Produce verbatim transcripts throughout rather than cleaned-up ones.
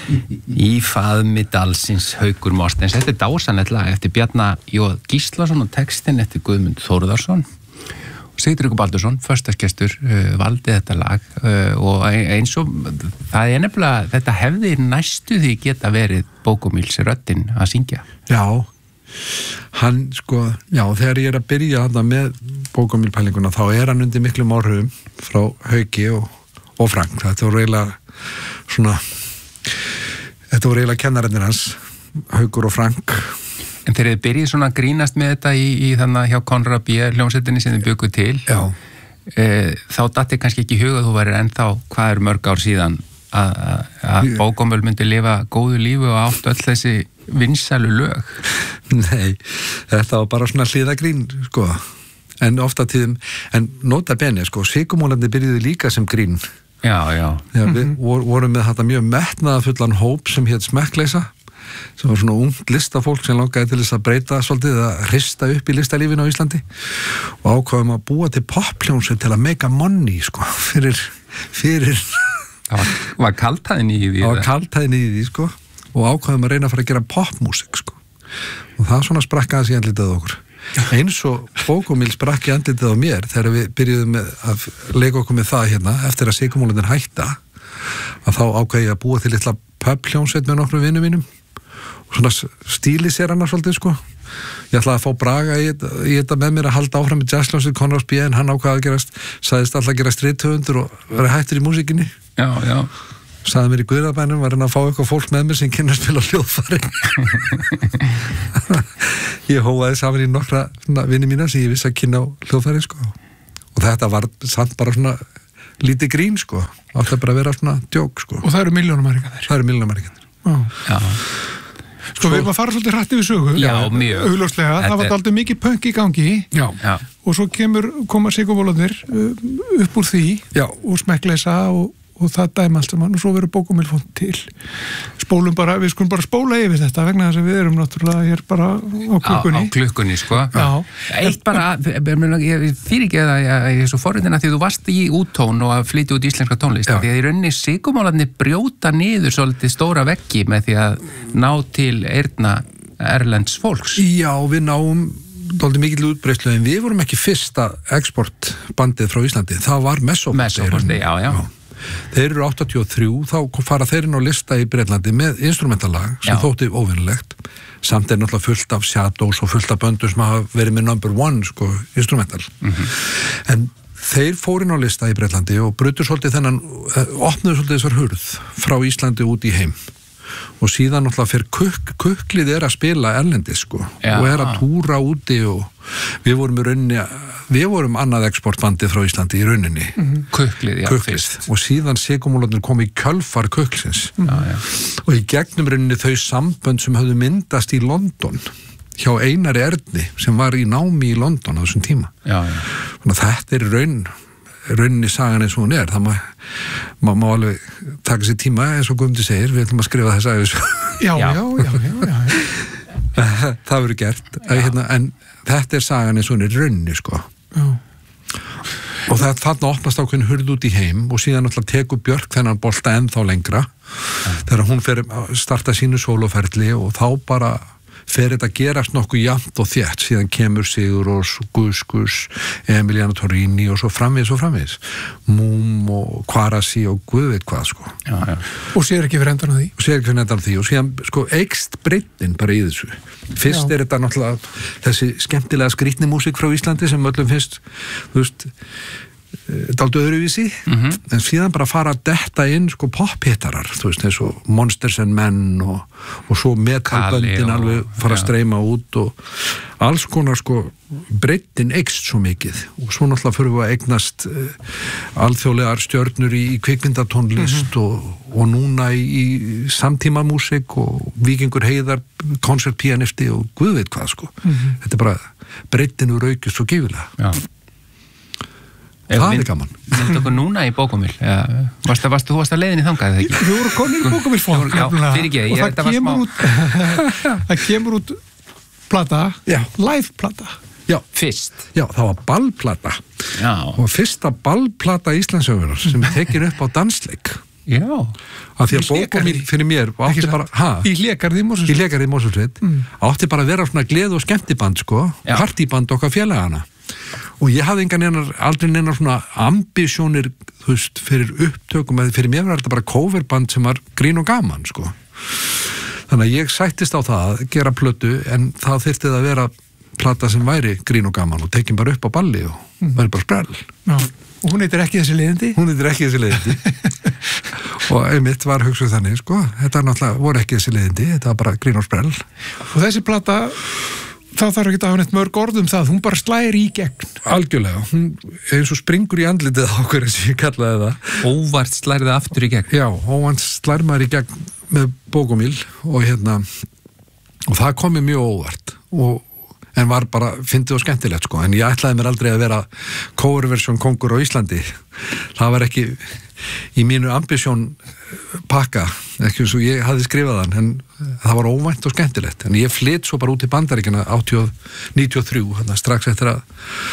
Í faðmi dalsins Haukur Mortens. Þetta er dásanlegt lag eftir Bjarna J. Gíslason og textin eftir Guðmund Þórðarsson. Sigtryggur Baldursson, föstagestur, uh, valdi þetta lag uh, og eins og það er nefnilega, þetta hefði næstu því geta verið Bókumíls röddin að syngja. Já, hann sko, já, þegar ég er að byrja þarna með Bókumílpælinguna þá er hann undir miklum áhrifum frá Hauki og, og Frank. Þetta voru eiginlega svona, þetta voru eiginlega kennararnir hans, Haukur og Frank. En þegar þið byrjið svona að grínast með þetta í, í þannig hjá Konrad B. hljómsveitinni sem þið bygguð til, e, þá datt ég kannski ekki í huga þú værir ennþá, hvað er mörg ár síðan að Bókumíl myndi lifa góðu lífi og áttu öll þessi vinsælu lög. Nei, þetta var bara svona hliðagrín, sko, en ofta tíðum, en nota bene, sko, Sykurmolandi byrjuði líka sem grín. Já, já. Já, við vorum með þetta mjög metnaðafullan hóp sem hét Smekkleysa, sem var svona ungt listafólk sem langaði til þess að breyta svolítið, að hrista upp í listalífinu á Íslandi og ákváðum að búa til poppljónsveit til að make money, sko, fyrir, fyrir það var, var kaltæðin í því það var kaltæðin í því, sko, og ákváðum að reyna að fara að gera popmúsik, sko, og það svona sprakk aðeins í andlitið okkur eins og Bókumíl sprakk í andlitið á mér þegar við byrjuðum með að leika okkur með það hérna, eftir að Sykurmolandi hætta, að þá ákvæði ég að búa til litla poppljónsveit með nokkrum vinum mínum og svona stíli sér hana svolítið, sko. Ég ætlaði að fá Braga í, í þetta með mér að halda áfram með jazzljónsveit Konráðs B. en hann ákvaði að gerast, sagðist alltaf að gerast rithöfundur og vera hættur í músíkinni. Já, já. Sagði mér í Guðrabænum, var hann að fá eitthvað fólk með mér sem kynna að spila hljóðfæri. Ég hóaði saman í nokkra vini mína sem ég vissi að kynna á hljóðfæri, sko. Og þetta var samt bara svona lítið grín, sko. Alltaf bara að vera svona djók, sko. Og það eru milljónamæringarnir. Það eru milljónamæringarnir. Já. Sko, við erum að fara svolítið hrætt yfir sögu. Já, mjög. Augljóslega, það var aldrei mikið punk í gangi. Já. Já. Og svo kemur, koma Sykurmolandi upp úr því. Já. Og Smekkleysa og, og það dæma allt saman og svo verður Bókumíl fónt til. Spólum bara, við skulum bara spóla yfir þetta vegna þess að við erum náttúrulega hér bara á klukkunni. Á, á klukkunni, sko. Já. Eitt bara, ég fyrir ekki að ég er svo forritin að því þú varst í úttón og að flytja út íslenska tónlist. Því að í rauninni Sykurmolandi brjóta niður svolítið stóra veggi með því að ná til eyrna erlends fólks. Já, við náum dálítið mikill útbreiðslu en við vorum ekki fyrsta exportbandið frá Íslandi. Það var Messopost. Messopost, já, já. já. Þeir eru áttatíu og þrjú, þá fara þeir inn á lista í Bretlandi með instrumentalag sem Já. Þótti óvinnilegt. Samt er náttúrulega fullt af shadows og fullt af böndum sem hafa verið með number one, sko, instrumental. Mm-hmm. En þeir fóru inn á lista í Bretlandi og brutu svolítið þennan, opnuðu svolítið þessar hurð frá Íslandi út í heim. Og síðan náttúrulega fyrir kuk, kuklið er að spila erlendis, sko, Já. Og er að túra úti og við vorum í rauninni, við vorum annað exportbandið frá Íslandi í rauninni. Mm-hmm. Kuklið, já, kuklið. Fyrst. Og síðan Sykurmolandi kom í kjölfar kuklsins. Mm. Já, já. Og í gegnum rauninni þau sambönd sem höfðu myndast í London hjá Einari Erni sem var í námi í London á þessum tíma. Já, já. Þannig að þetta er raun rauninni sagan eins og hún er, það má, má, má alveg taka sér tíma eins og Guðmundur segir, við ætlum að skrifa þess aðeins. Já, já, já, já, já, já. Það verður gert, hérna, en þetta er sagan eins og hún er rauninni, sko. Já. Og það þarna opnast ákveðin hurð út í heim og síðan alltaf tekur Björk þennan bolta ennþá lengra ja. Þegar hún fer að starta sínu sóloferli og þá bara fer þetta að gerast nokkuð jafnt og þétt, síðan kemur Sigurós, Gus Gus, Emiliano Torrini og svo framvegis og framvegis Múm og Kvarasi og Guð veit hvað, sko. Já, já. Og sér ekki fyrir endan á því. Og sér ekki fyrir endan á því og síðan, sko, eykst breytin bara í þessu. Fyrst já. Er þetta náttúrulega þessi skemmtilega skrýtni músík frá Íslandi sem öllum finnst, þú veist, dálítið öðruvísi, mm-hmm. en síðan bara fara að detta inn sko pophittarar, þú veist, eins og Monsters and Men og, og svo metalböndin alveg fara að streyma út og alls konar sko breytin eykst svo mikið og svo náttúrulega fyrir við að eignast uh, alþjóðlegar stjörnur í, í kvikmyndatónlist mm-hmm. og, og núna í, í samtímamúsík og Víkingur Heiðar koncertpianisti og Guð veit hvað sko mm-hmm. þetta er bara breytinu raukist svo gífilega. Já. Það er gaman. Myndu okkur núna í Bókumíl. Varstu, varstu, þú varst að leiðin í þangað, eða ekki? Þú voru konið í Bókumíl fólk. Já, fyrir ekki, ég þetta var smá. Út, það kemur út plata, já. Live plata. Já. Fyrst. Já, það var ballplata. Já. Og fyrsta ballplata Íslandssögunar sem tekir upp á dansleik. Já. Af því að Bókomíl fyrir mér átti bara, ha? Í hlékarði í Mosfellsveit. Í hlékarði í Mosfellsveit. Mm. Átti bara að vera svona gleð og skemmtiband, sko. Já. Partyband okkar félagana. Og ég hafði engan einar, aldrei einar svona ambisjónir, þú veist, fyrir upptökum, eða fyrir mér var þetta bara coverband sem var grín og gaman, sko. Þannig að ég sættist á það að gera plötu, en það þyrfti að vera plata sem væri grín og gaman og tekin bara upp á balli og mm. væri bara sprell. Já. Og hún heitir ekki þessi leiðindi? Hún heitir ekki þessi leiðindi. Og einmitt var hugsuð þannig, sko. Þetta náttúrulega voru ekki þessi leiðindi, þetta var bara grín og sprell. Og þessi plata, þá þarf ekki að hafa neitt mörg orð um það, hún bara slæðir í gegn. Algjörlega, hún eins og springur í andlitið á hverju sem ég kallaði það. Óvart slærið aftur í gegn. Já, óvart slær maður í gegn með Bókomíl og hérna, og það kom mér mjög óvart og en var bara, fyndið og skemmtilegt, sko. En ég ætlaði mér aldrei að vera coverversjón kongur á Íslandi. Það var ekki í mínu ambisjón pakka, ekki eins og ég hafði skrifað hann, en það var óvænt og skemmtilegt. En ég flytt svo bara út í Bandaríkina níutíu og þrjú, þannig að strax eftir að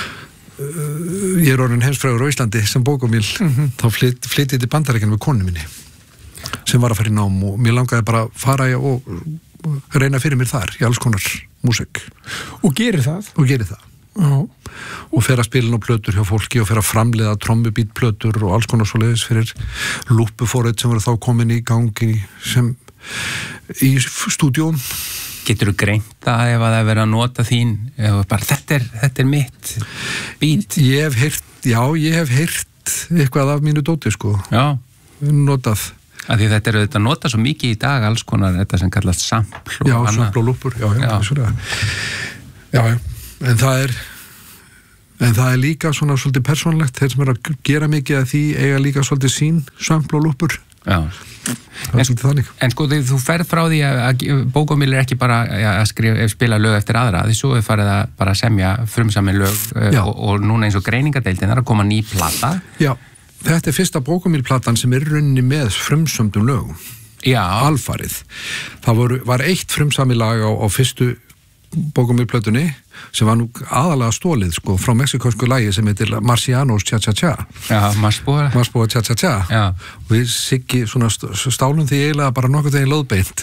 uh, ég er orðin heimsfrægur á Íslandi sem Bókomíl, mm-hmm. þá flytt, flytt ég til Bandaríkina með konu minni, sem var að fara í nám og mér langaði bara að fara og reyna fyrir mér þar í alls konar músík. Og gerir það? Og gerir það. Já. Og fer að spila á plötur hjá fólki og fer að framleiða trommubítplötur og alls konar svoleiðis fyrir lúpufórið sem voru þá komin í gangi sem í stúdíum. Getur þú greint það ef að það verið að nota þín ef bara þetta er, þetta er mitt bít? Ég hef heyrt, já, ég hef heyrt eitthvað af mínu dóti, sko. Já. Notað. Af því þetta eru þetta nota svo mikið í dag alls konar þetta sem kallast sampl og já, annað. Sampl og lúpur, já, já, já. já, já, en það er en það er líka svona svolítið persónlegt, þeir sem er að gera mikið að því eiga líka svolítið sín sampl og lúpur. Já. Það er svolítið þannig. En sko þú ferð frá því að, að Bókomíl er ekki bara að skrifa, spila lög eftir aðra, því svo er farið að bara semja frumsamin lög og, og núna eins og greiningadeildin er að koma ný plata. Já. Þetta er fyrsta Bókomíl-platan sem er runni með frumsömdum lögum. Já. Alfarið. Það voru, var eitt frumsami lag á, á fyrstu Bókomíl-plötunni sem var nú aðalega stólið, sko, frá mexikónsku lagi sem heitir Marcianos Cha-Cha-Cha. Já, Marsbúa. Marsbúa Cha-Cha-Cha. Já. Og við Siggi svona stálum því eiginlega bara nokkuð þegar lóðbeint.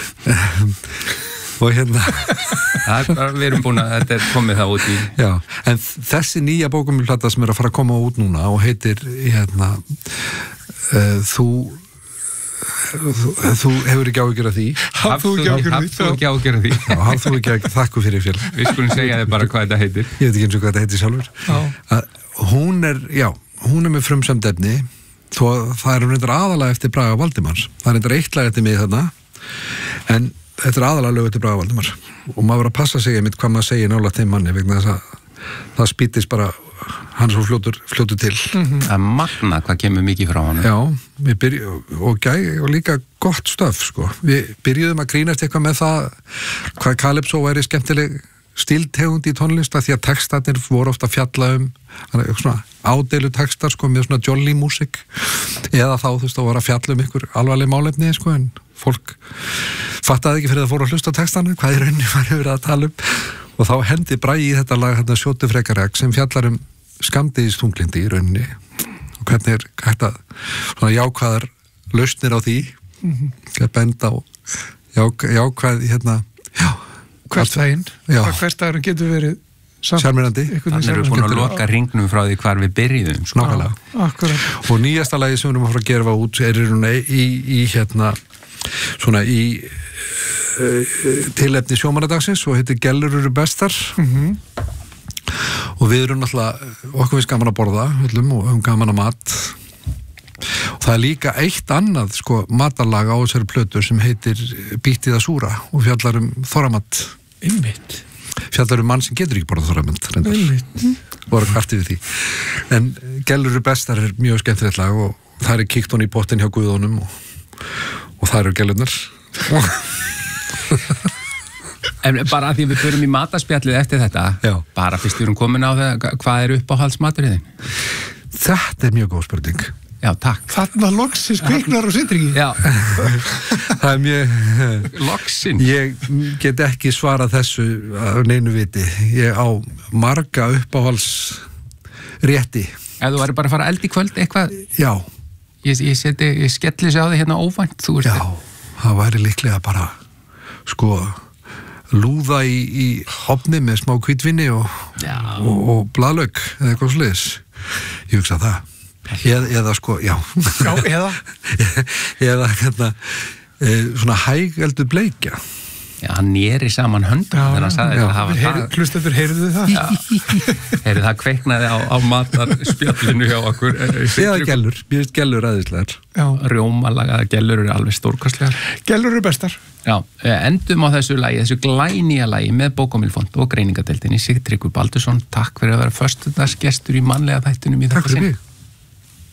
Og hérna það er bara, við erum búin að þetta er komið það út í já, en þessi nýja Bókomíl-plata sem er að fara að koma út núna og heitir hérna uh, þú, þú þú hefur ekki áhyggjur af því haf þú ekki áhyggjur af því haf þú ekki áhyggjur af því já, haf þú ekki áhyggjur, þakku fyrir fél við skulum segja þið bara hvað þetta heitir ég veit ekki eins og hvað þetta heitir sjálfur að hún er, já, hún er með frumsamt efni þó það er reyndar aðalega eftir Braga Valdimars það er reyndar eitt lag eftir mig þarna en þetta er aðalega lög til Braga Valdimar og maður verður að passa sig einmitt hvað maður segir nálægt þeim manni vegna þess að það spýtist bara hann svo fljótur, fljótur til mm-hmm. Það er magna hvað kemur mikið frá hann Já, við byrjum og, gæ, og líka gott stöf sko. Við byrjuðum að grínast eitthvað með það hvað Calypso væri skemmtileg stíltegund í tónlist að því að textarnir voru ofta fjalla um svona ádeilu textar sko, með svona jolly músík eða þá þú veist að voru að fjalla um ykkur alvarleg málefni sko, en fólk fattaði ekki fyrir að fóru að hlusta á textana hvað í rauninni var yfir að tala um og þá hendi Bragi í þetta lag hérna, Sjótu frekaræk sem fjallar um skammdegisþunglindi í rauninni og hvernig er hægt að svona jákvæðar lausnir á því mm-hmm. að benda á ják, jákvæð hérna já hvert veginn, hvert dagurinn getur verið sérmyrandi þannig erum við búin að loka ringnum frá því hvar við byrjuðum sko. og nýjasta lagi sem við erum að fara að gera út er í, í, í hérna svona í uh, tilefni sjómannadagsins og heitir Gellur eru bestar mm-hmm. og við erum náttúrulega okkur við gaman að borða öllum, og um gaman að mat og það er líka eitt annað sko matarlag á þessari plötu sem heitir Bítið að súra og fjallar um þorramat Einmitt. fjallar um mann sem getur ekki borðað þorramat og var kvartið við því en Gellur eru bestar er mjög skemmtilegt lag og það er kíkt hún í bottin hjá Guðónum og, og það eru gellurnar En bara að því við förum í mataspjallið eftir þetta Já. Bara fyrst við erum komin á það hvað er uppáhaldsmaturinn? Þetta er mjög góð spurning Já, takk. Þarna loksins kviknar og sittir ekki. Já. Það er mjög... Loksins. Ég get ekki svarað þessu af neinu viti. Ég á marga uppáhalds rétti. Ef þú væri bara að fara eld í kvöld eitthvað? Já. ég, ég, seti, ég skelli sig á því hérna óvænt, þú veist. Já, það væri líklega bara, sko, lúða í, í hopni með smá hvítvinni og, og, og blaðlauk eða eitthvað sliðis. Ég hugsa það. Eð, eða sko, já. Já, eða? eða hérna, e, svona hægeldu bleikja. Já, hann nýri saman höndum þegar hann sagði að hafa það. Hlustendur, heyrðu þið það? Já, heyrðu það kveiknaði á, á matarspjallinu hjá okkur. Eða gellur, mér finnst gellur aðeinslegar. Rjómalagaða gellur eru alveg stórkostlegar. Gellur eru bestar. Já, endum á þessu lagi, þessu glænýja lagi með Bókamilfond og greiningadeildinni. Sigtryggur Baldursson, takk fyrir að vera föstudagsgestur í mannlega þættinum í þetta sinn.